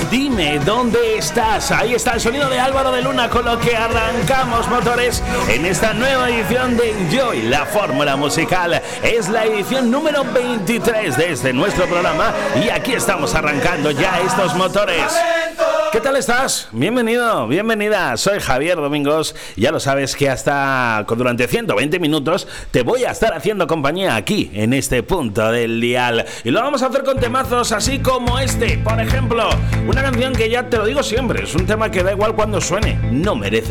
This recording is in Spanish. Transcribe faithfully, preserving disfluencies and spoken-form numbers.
Dime dónde estás. Ahí está el sonido de Álvaro de Luna, con lo que arrancamos motores en esta nueva edición de Enjoy la Fórmula Musical. Es la edición número veintitrés de este nuestro programa y aquí estamos arrancando ya estos motores. ¿Qué tal estás? Bienvenido, bienvenida. Soy Javier Domingos. Ya lo sabes que hasta durante ciento veinte minutos te voy a estar haciendo compañía aquí en este punto del dial. Y lo vamos a hacer con temazos así como este. Por ejemplo, una canción que ya te lo digo siempre, es un tema que da igual cuando suene, no merece